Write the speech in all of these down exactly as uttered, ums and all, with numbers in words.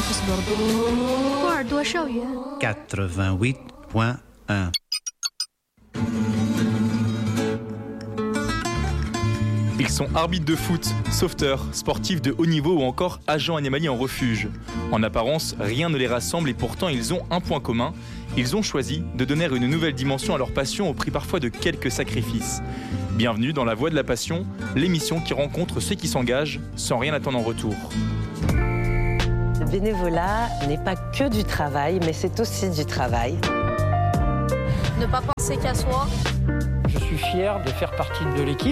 Campus Bordeaux. 波尔多校园 quatre-vingt-huit point un. Ils sont arbitres de foot, sauveteurs, sportifs de haut niveau ou encore agents animaliers en refuge. En apparence, rien ne les rassemble et pourtant ils ont un point commun. Ils ont choisi de donner une nouvelle dimension à leur passion au prix parfois de quelques sacrifices. Bienvenue dans La Voix de la Passion, l'émission qui rencontre ceux qui s'engagent sans rien attendre en retour. Le bénévolat n'est pas que du travail, mais c'est aussi du travail. Ne pas penser qu'à soi. Je suis fier de faire partie de l'équipe.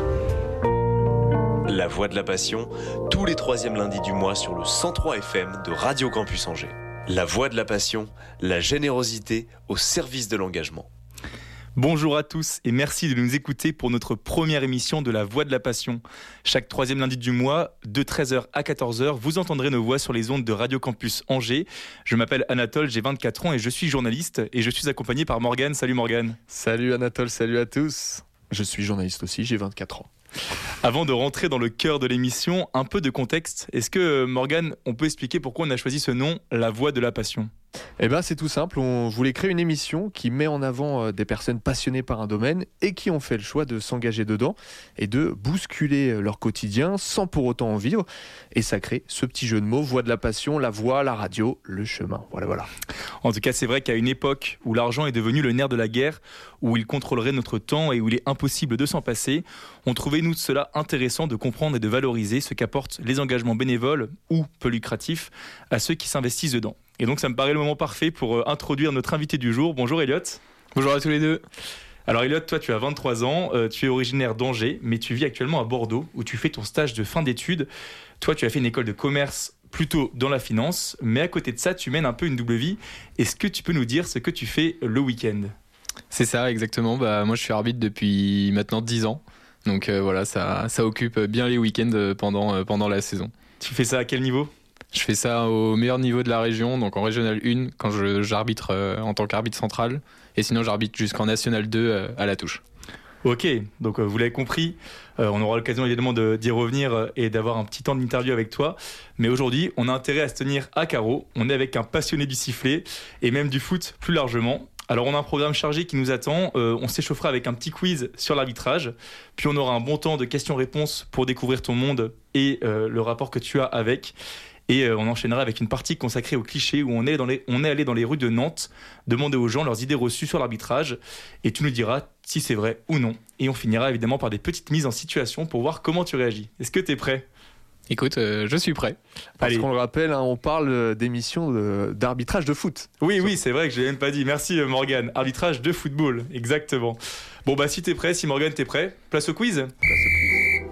La Voix de la Passion, tous les troisièmes lundis du mois sur le cent trois F M de Radio Campus Angers. La Voix de la Passion, la générosité au service de l'engagement. Bonjour à tous et merci de nous écouter pour notre première émission de La Voix de la Passion. Chaque troisième lundi du mois, de treize heures à quatorze heures, vous entendrez nos voix sur les ondes de Radio Campus Angers. Je m'appelle Anatole, j'ai vingt-quatre ans et je suis journaliste et je suis accompagné par Morgane. Salut Morgane. Salut Anatole, salut à tous. Je suis journaliste aussi, j'ai vingt-quatre ans. Avant de rentrer dans le cœur de l'émission, un peu de contexte. Est-ce que, Morgane, on peut expliquer pourquoi on a choisi ce nom, La Voix de la Passion ? Eh bien, c'est tout simple. On voulait créer une émission qui met en avant des personnes passionnées par un domaine et qui ont fait le choix de s'engager dedans et de bousculer leur quotidien sans pour autant en vivre. Et ça crée ce petit jeu de mots, Voix de la Passion, la voix, la radio, le chemin. Voilà, voilà. En tout cas, c'est vrai qu'à une époque où l'argent est devenu le nerf de la guerre, où il contrôlerait notre temps et où il est impossible de s'en passer, on trouvait nous cela intéressant de comprendre et de valoriser ce qu'apportent les engagements bénévoles ou peu lucratifs à ceux qui s'investissent dedans. Et donc ça me paraît le moment parfait pour euh, introduire notre invité du jour. Bonjour Elliot. Bonjour à tous les deux. Alors Elliot, toi tu as vingt-trois ans, euh, tu es originaire d'Angers, mais tu vis actuellement à Bordeaux où tu fais ton stage de fin d'études. Toi tu as fait une école de commerce plutôt dans la finance, mais à côté de ça tu mènes un peu une double vie. Est-ce que tu peux nous dire ce que tu fais le week-end ? C'est ça exactement, bah, moi je suis arbitre depuis maintenant dix ans, donc euh, voilà ça, ça occupe bien les week-ends pendant, euh, pendant la saison. Tu fais ça à quel niveau ? Je fais ça au meilleur niveau de la région, donc en Régional un, quand je, j'arbitre euh, en tant qu'arbitre central. Et sinon, j'arbitre jusqu'en National deux euh, à la touche. Ok, donc euh, vous l'avez compris, euh, on aura l'occasion évidemment de, d'y revenir euh, et d'avoir un petit temps d'interview avec toi. Mais aujourd'hui, on a intérêt à se tenir à carreau. On est avec un passionné du sifflet et même du foot plus largement. Alors on a un programme chargé qui nous attend, euh, on s'échauffera avec un petit quiz sur l'arbitrage, puis on aura un bon temps de questions-réponses pour découvrir ton monde et euh, le rapport que tu as avec. Et euh, on enchaînera avec une partie consacrée aux clichés où on est, dans les, on est allé dans les rues de Nantes demander aux gens leurs idées reçues sur l'arbitrage et tu nous diras si c'est vrai ou non. Et on finira évidemment par des petites mises en situation pour voir comment tu réagis. Est-ce que tu es prêt ? Écoute, euh, je suis prêt. Parce Allez. qu'on le rappelle, hein, on parle d'émissions de, d'arbitrage de foot. Oui, oui, c'est vrai que je l'ai même pas dit. Merci Morgane. Arbitrage de football, exactement. Bon bah si t'es prêt, si Morgane t'es prêt, place au quiz. Place au quiz.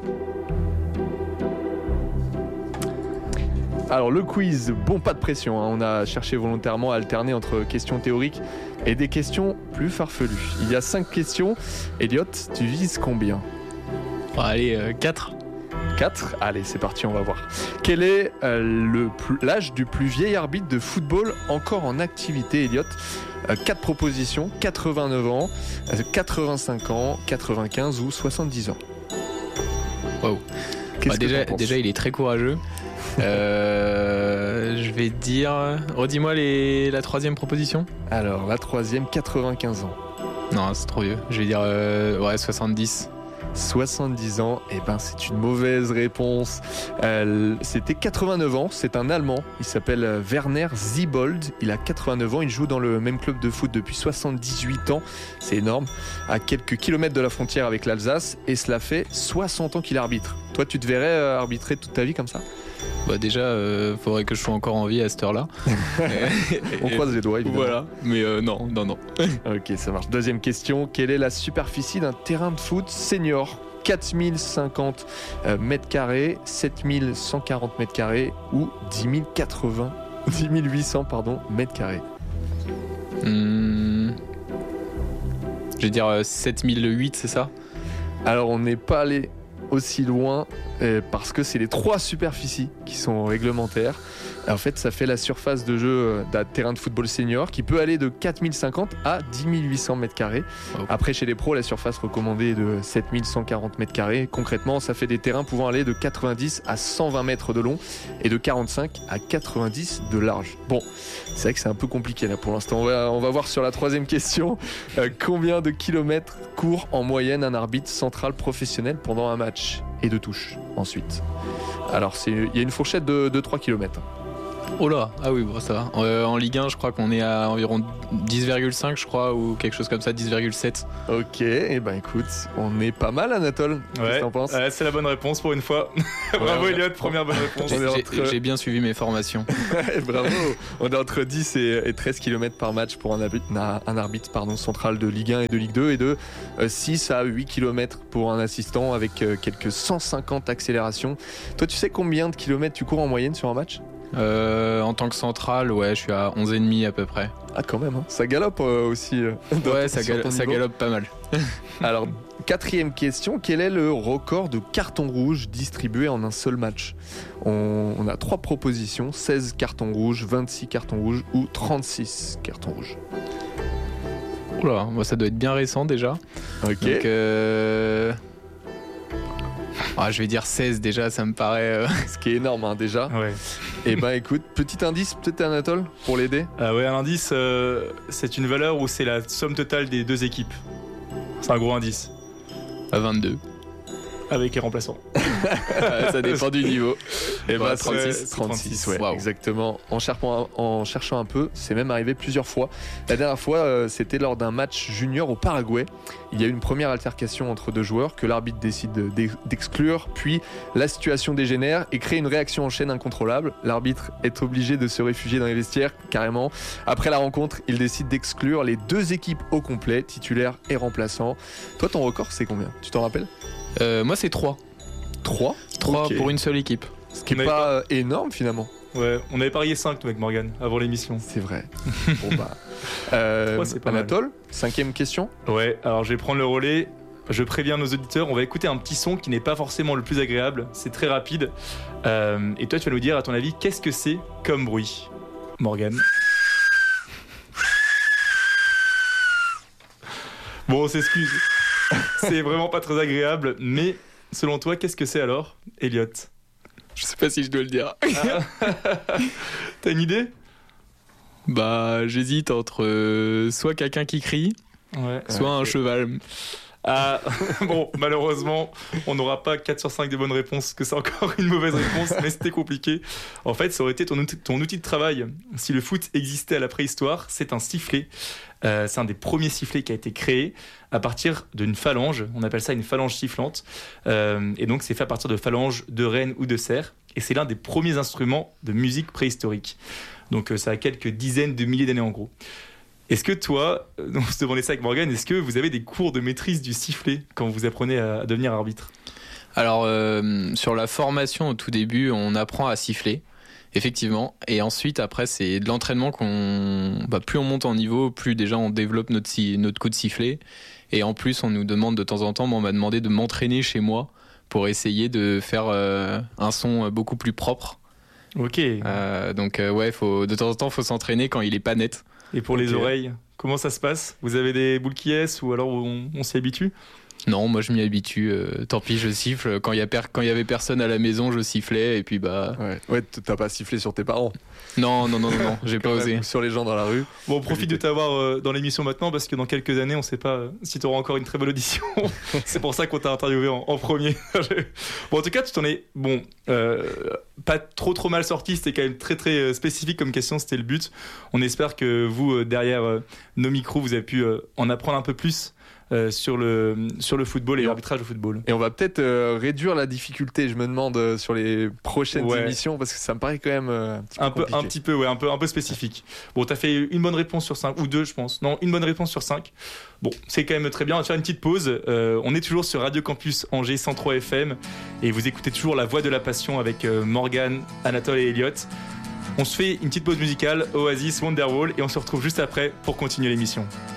Alors le quiz, bon pas de pression, hein. On a cherché volontairement à alterner entre questions théoriques et des questions plus farfelues. Il y a cinq questions. Elliot, tu vises combien ? Bon, allez, euh, quatre. quatre ? Allez, c'est parti, on va voir. Quel est euh, le plus, l'âge du plus vieil arbitre de football encore en activité, Elliot ? euh, quatre propositions, quatre-vingt-neuf ans, euh, quatre-vingt-cinq ans, quatre-vingt-quinze ou soixante-dix ans. Wow. Bah, déjà, déjà, il est très courageux. euh, je vais dire... Redis-moi les... la troisième proposition. Alors, la troisième, quatre-vingt-quinze ans. Non, c'est trop vieux. Je vais dire euh, ouais, soixante-dix. soixante-dix ans, et eh ben c'est une mauvaise réponse. Euh, c'était quatre-vingt-neuf ans, c'est un Allemand, il s'appelle Werner Siebold, il a quatre-vingt-neuf ans, il joue dans le même club de foot depuis soixante-dix-huit ans, c'est énorme, à quelques kilomètres de la frontière avec l'Alsace, et cela fait soixante ans qu'il arbitre. Toi, tu te verrais euh, arbitrer toute ta vie comme ça ? Bah déjà, euh, faudrait que je sois encore en vie à cette heure-là. On croise les doigts, évidemment. Voilà, mais euh, non, non, non. Ok, ça marche. Deuxième question, quelle est la superficie d'un terrain de foot senior ? quatre mille cinquante mètres carrés, sept mille cent quarante mètres carrés ou dix mille quatre-vingts, dix mille huit cents pardon, mètres carrés. Hum... Je vais dire euh, sept mille huit, c'est ça ? Alors on n'est pas allé aussi loin euh, parce que c'est les trois superficies qui sont réglementaires. En fait, ça fait la surface de jeu d'un terrain de football senior qui peut aller de quatre mille cinquante à dix mille huit cents mètres carrés. Oh. Après, chez les pros, la surface recommandée est de sept mille cent quarante mètres carrés. Concrètement, ça fait des terrains pouvant aller de quatre-vingt-dix à cent vingt mètres de long et de quarante-cinq à quatre-vingt-dix de large. Bon, c'est vrai que c'est un peu compliqué là pour l'instant. On va, on va voir sur la troisième question. Euh, combien de kilomètres court en moyenne un arbitre central professionnel pendant un match? Et de touche ensuite. Alors, il y a une fourchette de, de trois kilomètres. Oh là, ah oui, bon, ça va. Euh, en Ligue un, je crois qu'on est à environ dix virgule cinq, je crois, ou quelque chose comme ça, dix virgule sept. Ok, et eh ben écoute, on est pas mal, Anatole. Ouais, qu'est-ce que t'en penses? Ouais, c'est la bonne réponse pour une fois. Bravo, Elliot, première bonne réponse. J'ai, entre... j'ai bien suivi mes formations. Bravo. On est entre dix et treize kilomètres par match pour un arbitre, un arbitre pardon, central de Ligue un et de Ligue deux, et de six à huit kilomètres pour un assistant avec quelques cent cinquante accélérations. Toi, tu sais combien de kilomètres tu cours en moyenne sur un match? Euh, en tant que central, ouais, je suis à onze virgule cinq à peu près. Ah, quand même, hein. Ça galope euh, aussi. Euh, ouais, ça, gal- ça galope pas mal. Alors, quatrième question, quel est le record de cartons rouges distribués en un seul match? on, on a trois propositions, seize cartons rouges, vingt-six cartons rouges ou trente-six cartons rouges. Oula, moi ça doit être bien récent déjà. Ok. Donc, euh... Ah, je vais dire seize déjà, ça me paraît... Euh... Ce qui est énorme hein, déjà. Ouais. Et ben écoute, petit indice peut-être Anatole pour l'aider. Ah ouais, un indice, euh, c'est une valeur où c'est la somme totale des deux équipes. C'est un gros indice. À vingt-deux. Avec les remplaçants. Ça dépend du niveau. Et bah, bah trente-six, trente-six, ouais, wow. Exactement. En cherchant, en cherchant un peu, c'est même arrivé plusieurs fois. La dernière fois, euh, c'était lors d'un match junior au Paraguay. Il y a eu une première altercation entre deux joueurs que l'arbitre décide d'exclure, puis la situation dégénère et crée une réaction en chaîne incontrôlable. L'arbitre est obligé de se réfugier dans les vestiaires, carrément. Après la rencontre, il décide d'exclure les deux équipes au complet, titulaires et remplaçants. Toi, ton record, c'est combien? Tu t'en rappelles? euh, Moi, c'est trois. trois trois okay. Pour une seule équipe. Ce qui n'est pas, pas énorme finalement. Ouais, on avait parié cinq avec Morgan avant l'émission. C'est vrai. Bon bah. Euh, trois, c'est pas Anatole, mal. Cinquième question. Ouais, alors je vais prendre le relais. Je préviens nos auditeurs, on va écouter un petit son qui n'est pas forcément le plus agréable. C'est très rapide. Euh, et toi, tu vas nous dire, à ton avis, qu'est-ce que c'est comme bruit, Morgan? Bon, on s'excuse. C'est vraiment pas très agréable, mais selon toi, qu'est-ce que c'est alors, Elliot? Je sais pas si je dois le dire. Ah. T'as une idée? Bah, j'hésite entre euh, soit quelqu'un qui crie, ouais, soit ouais, un cheval. Ah, bon, malheureusement, on n'aura pas quatre sur cinq de bonnes réponses, que c'est encore une mauvaise réponse, mais c'était compliqué. En fait, ça aurait été ton outil, ton outil de travail. Si le foot existait à la préhistoire, c'est un sifflet. Euh, c'est un des premiers sifflets qui a été créé à partir d'une phalange. On appelle ça une phalange sifflante. Euh, et donc, c'est fait à partir de phalanges de rennes ou de cerfs. Et c'est l'un des premiers instruments de musique préhistorique. Donc, euh, ça a quelques dizaines de milliers d'années en gros. Est-ce que toi, on se demandait ça avec Morgan, est-ce que vous avez des cours de maîtrise du sifflet quand vous apprenez à devenir arbitre? Alors, euh, sur la formation au tout début, on apprend à siffler, effectivement. Et ensuite, après, c'est de l'entraînement qu'on... Bah, plus on monte en niveau, plus déjà on développe notre, si... notre coup de sifflet. Et en plus, on nous demande de temps en temps, on m'a demandé de m'entraîner chez moi pour essayer de faire euh, un son beaucoup plus propre. Ok. Euh, donc, euh, ouais, faut... de temps en temps, il faut s'entraîner quand il est pas net. Et pour les okay. oreilles, comment ça se passe? Vous avez des boules qui est ou alors on, on s'y habitue? Non, moi je m'y habitue. Euh, tant pis, je siffle. Quand il y a per- quand il y avait personne à la maison, je sifflais et puis bah. Ouais, ouais t'as pas sifflé sur tes parents? Non, non, non, non, non j'ai pas osé. Sur les gens dans la rue. Bon, on profite de t'avoir euh, dans l'émission maintenant parce que dans quelques années, on sait pas euh, si tu auras encore une très bonne audition. C'est pour ça qu'on t'a interviewé en, en premier. Bon, en tout cas, tu t'en es bon, euh, pas trop trop mal sorti. C'était quand même très très spécifique comme question. C'était le but. On espère que vous euh, derrière euh, nos micros, vous avez pu euh, en apprendre un peu plus. Euh, sur, le, sur le football et, et l'arbitrage au football. Et on va peut-être euh, réduire la difficulté, je me demande, euh, sur les prochaines ouais. émissions, parce que ça me paraît quand même euh, un petit peu un peu, un petit peu, ouais, un peu, un peu spécifique. Bon, t'as fait une bonne réponse sur cinq, ou deux, je pense. Non, une bonne réponse sur cinq. Bon, c'est quand même très bien. On va faire une petite pause. Euh, on est toujours sur Radio Campus Angers cent trois F M, et vous écoutez toujours La Voix de la Passion avec euh, Morgan, Anatole et Elliot. On se fait une petite pause musicale, Oasis, Wonderwall, et on se retrouve juste après pour continuer l'émission.